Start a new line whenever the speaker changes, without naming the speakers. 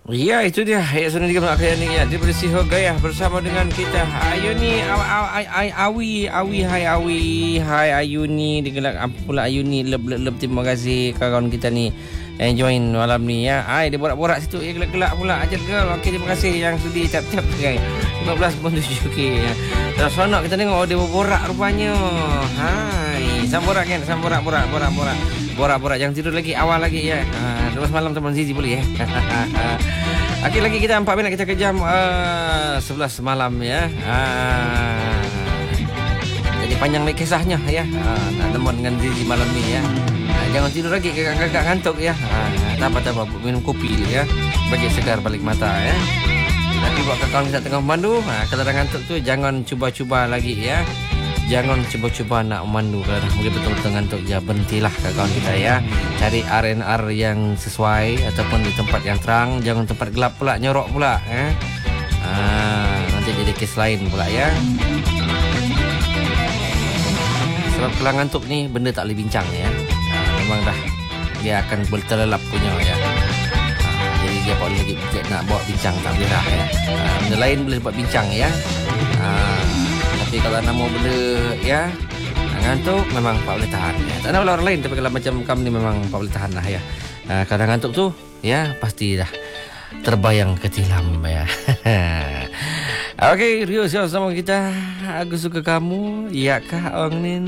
Ya, itu dia. Ya, sudah dikembangkan ni ya. Daripada Sihor Gayah bersama dengan kita. Ayu ni Awi, hai Awi. Hai Ayu ni, digelak apa pula Ayu ni. Leb terima kasih kawan kita ni yang join malam ni ya. Ai dia borak-borak situ ya, gelak-gelak pula. Ajak girl. Okey, terima kasih yang sudi tap-tap guys. 15.7 okey ya. Dah sonok kita tengok dia berborak rupanya. Hai, samborak kan, borak jangan tidur lagi, awal lagi ya. Terus malam teman Zizi boleh ya. Okey, lagi kita 4 minit kita ke jam 11 malam ya. Jadi panjang lagi kisahnya ya. Nak teman dengan Zizi malam ni ya. Jangan tidur lagi, agak ngantuk ya. Tak apa, minum kopi ya. Bagi segar balik mata ya. Nanti buat kawan kita tengah memandu, kalau dah ngantuk tu jangan cuba-cuba lagi ya. Jangan cuba-cuba nak memandu. Kalau dah mungkin betul-betul ngantuk, ya berhentilah kawan kita ya. Cari R&R yang sesuai ataupun di tempat yang terang. Jangan tempat gelap pula, nyorok pula ya. Nanti jadi kes lain pula ya. Sebab kalau ngantuk ni benda tak boleh bincang ya. Memang dah dia akan berterlelap punya ya. Jadi dia boleh lagi nak bawa bincang tak boleh dah ya. Benda lain boleh buat bincang ya. Tapi kalau nak mau benda ya ngantuk memang tak boleh tahan ya. Tak ada orang lain, tapi kalau macam kamu ni memang tak boleh tahan lah ya. Kalau ngantuk tu ya pasti dah terbayang ketilam ya. Okey, Rio sama kita. Aku suka kamu. Iyakah orang ni?